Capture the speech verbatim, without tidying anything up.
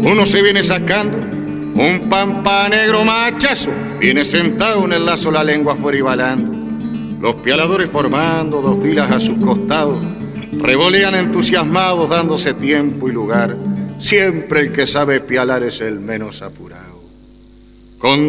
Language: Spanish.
Uno se viene sacando un pampa negro machazo, viene sentado en el lazo, la lengua fuera y balando. Los pialadores formando dos filas a sus costados, revolean entusiasmados dándose tiempo y lugar. Siempre el que sabe pialar es el menos apurado. Con